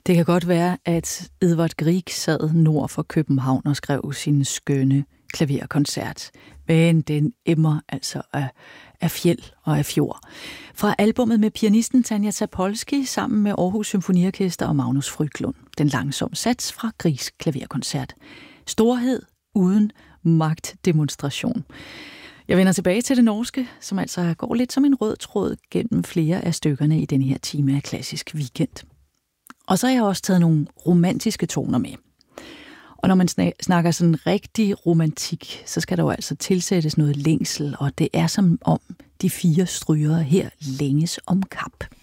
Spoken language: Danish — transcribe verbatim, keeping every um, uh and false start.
Det kan godt være, at Edvard Grieg sad nord for København og skrev sin skønne klaverkoncert, men den emmer altså af, af fjeld og af fjord. Fra albummet med pianisten Tanja Zapolski sammen med Aarhus Symfoniorkester og Magnus Fryglund. Den langsomme sats fra Griegs klaverkoncert. Storhed uden magtdemonstration. Jeg vender tilbage til det norske, som altså går lidt som en rød tråd gennem flere af stykkerne i den her time af Klassisk Weekend. Og så har jeg også taget nogle romantiske toner med. Og når man snakker sådan rigtig romantik, så skal der jo altså tilsættes noget længsel, og det er som om de fire strygere her længes om kap.